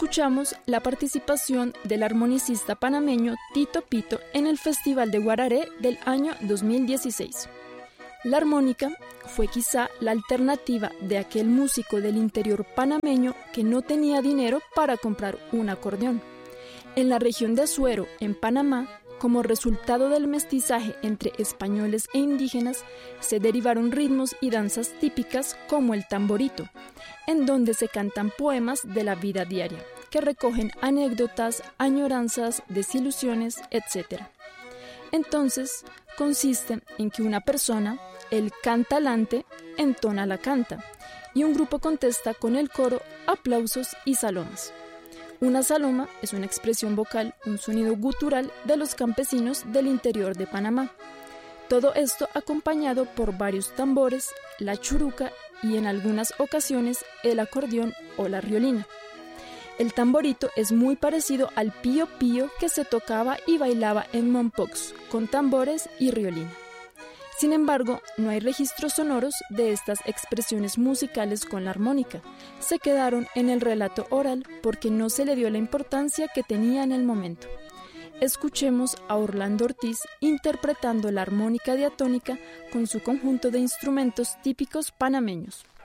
escuchamos la participación del armonicista panameño Tito Pito en el Festival de Guararé del año 2016. La armónica fue quizá la alternativa de aquel músico del interior panameño que no tenía dinero para comprar un acordeón. En la región de Azuero, en Panamá, como resultado del mestizaje entre españoles e indígenas, se derivaron ritmos y danzas típicas como el tamborito, en donde se cantan poemas de la vida diaria, que recogen anécdotas, añoranzas, desilusiones, etc. Entonces, consiste en que una persona, el cantalante, entona la canta, y un grupo contesta con el coro, aplausos y salomas. Una saloma es una expresión vocal, un sonido gutural de los campesinos del interior de Panamá. Todo esto acompañado por varios tambores, la churuca y en algunas ocasiones el acordeón o la riolina. El tamborito es muy parecido al pío pío que se tocaba y bailaba en Mompox, con tambores y riolina. Sin embargo, no hay registros sonoros de estas expresiones musicales con la armónica. Se quedaron en el relato oral porque no se le dio la importancia que tenía en el momento. Escuchemos a Orlando Ortiz interpretando la armónica diatónica con su conjunto de instrumentos típicos panameños.